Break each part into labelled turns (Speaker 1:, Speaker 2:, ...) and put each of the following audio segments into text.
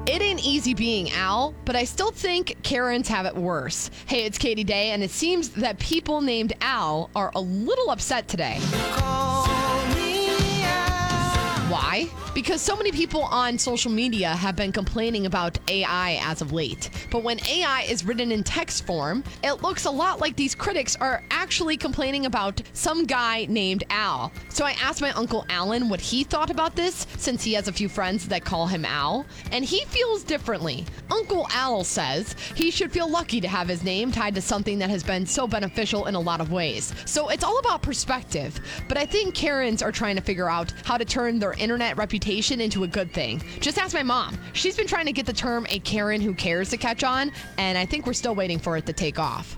Speaker 1: It ain't easy being Al, but I still think Karens have it worse. Hey, it's Katie Day, and it seems that people named Al are a little upset today. Why? Because so many people on social media have been complaining about AI as of late. But when AI is written in text form, it looks a lot like these critics are actually complaining about some guy named Al. So I asked my Uncle Alan what he thought about this, since he has a few friends that call him Al, and he feels differently. Uncle Al says he should feel lucky to have his name tied to something that has been so beneficial in a lot of ways. So it's all about perspective. But I think Karens are trying to figure out how to turn their internet reputation into a good thing. Just ask my mom. She's been trying to get the term a Karen who cares to catch on, and I think we're still waiting for it to take off.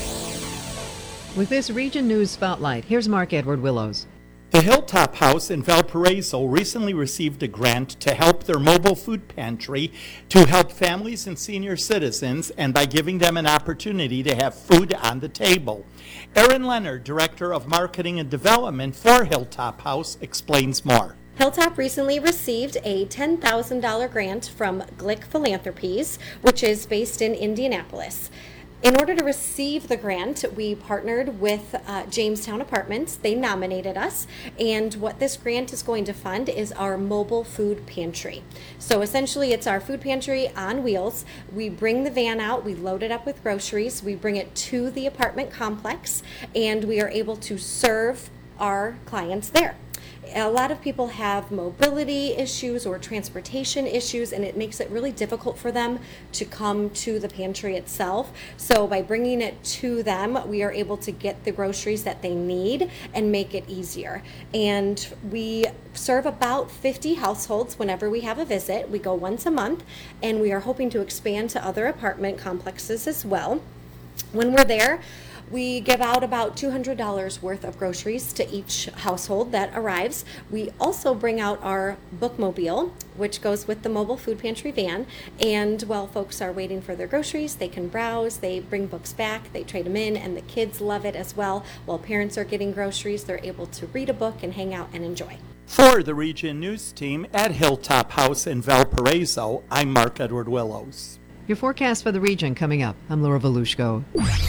Speaker 2: With this Region News Spotlight, here's Mark Edward Willows.
Speaker 3: The Hilltop House in Valparaiso recently received a grant to help their mobile food pantry to help families and senior citizens, and by giving them an opportunity to have food on the table. Erin Leonard, Director of Marketing and Development for Hilltop House, explains more.
Speaker 4: Hilltop recently received a $10,000 grant from Glick Philanthropies, which is based in Indianapolis. In order to receive the grant, we partnered with Jamestown Apartments. They nominated us, and what this grant is going to fund is our mobile food pantry. So essentially, it's our food pantry on wheels. We bring the van out, we load it up with groceries, we bring it to the apartment complex, and we are able to serve our clients there. A lot of people have mobility issues or transportation issues, and it makes it really difficult for them to come to the pantry itself. So by bringing it to them, we are able to get the groceries that they need and make it easier. And we serve about 50 households whenever we have a visit. We go once a month, and we are hoping to expand to other apartment complexes as well. When we're there, we give out about $200 worth of groceries to each household that arrives. We also bring out our bookmobile, which goes with the mobile food pantry van. And while folks are waiting for their groceries, they can browse, they bring books back, they trade them in, and the kids love it as well. While parents are getting groceries, they're able to read a book and hang out and enjoy.
Speaker 3: For the Region News team at Hilltop House in Valparaiso, I'm Mark Edward Willows.
Speaker 2: Your forecast for the region coming up. I'm Laura Volushko.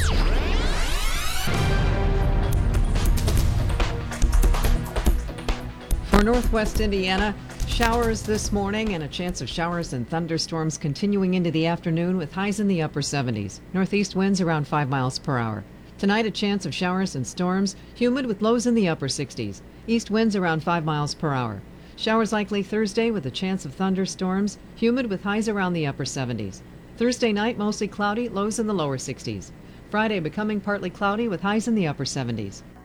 Speaker 2: For northwest Indiana, showers this morning and a chance of showers and thunderstorms continuing into the afternoon with highs in the upper 70s. Northeast winds around 5 miles per hour. Tonight, a chance of showers and storms, humid with lows in the upper 60s. East winds around 5 miles per hour. Showers likely Thursday with a chance of thunderstorms, humid with highs around the upper 70s. Thursday night, mostly cloudy, lows in the lower 60s. Friday, becoming partly cloudy with highs in the upper 70s.